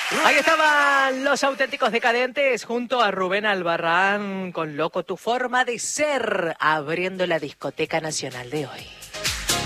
Ahí estaban los auténticos decadentes junto a Rubén Albarrán con Loco tu forma de ser, abriendo la discoteca nacional de hoy.